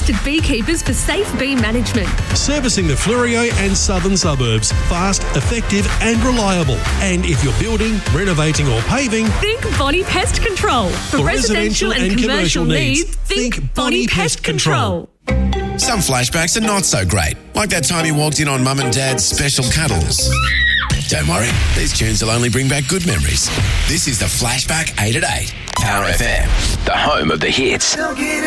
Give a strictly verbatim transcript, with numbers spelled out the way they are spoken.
trusted beekeepers for safe bee management. Servicing the Fleurieu and southern suburbs. Fast, effective and reliable. And if you're building, renovating or paving, think Bonnie Pest Control. For, For residential, residential and, and commercial, commercial needs, needs, think, think Bonnie Bonnie Pest, Pest Control. Some flashbacks are not so great, like that time you walked in on Mum and Dad's special cuddles. Don't worry, these tunes will only bring back good memories. This is the Flashback eight at eight. Power F M, the home of the hits.